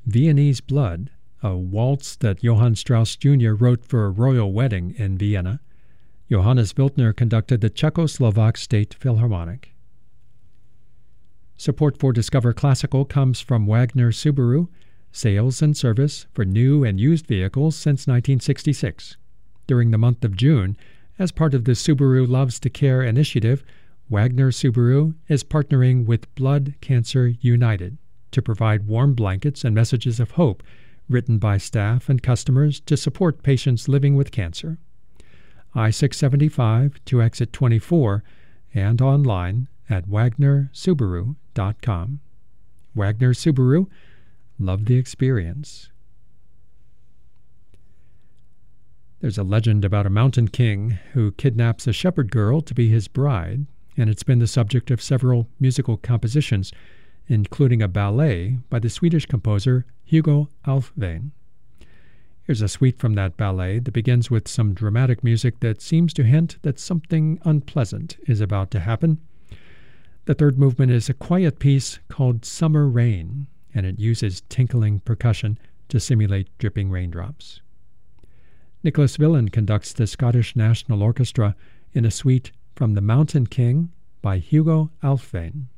Viennese Blood, a waltz that Johann Strauss Jr. wrote for a royal wedding in Vienna. Johannes Wiltner conducted the Czechoslovak State Philharmonic. Support for Discover Classical comes from Wagner Subaru, sales and service for new and used vehicles since 1966. During the month of June, as part of the Subaru Loves to Care initiative, Wagner Subaru is partnering with Blood Cancer United to provide warm blankets and messages of hope written by staff and customers to support patients living with cancer. I-675 to exit 24 and online at wagnersubaru.com. Wagner Subaru, love the experience. There's a legend about a mountain king who kidnaps a shepherd girl to be his bride, and it's been the subject of several musical compositions, including a ballet by the Swedish composer Hugo Alfvén. Here's a suite from that ballet that begins with some dramatic music that seems to hint that something unpleasant is about to happen. The third movement is a quiet piece called Summer Rain, and it uses tinkling percussion to simulate dripping raindrops. Nicholas Villen conducts the Scottish National Orchestra in a suite from The Mountain King by Hugo Alfvén.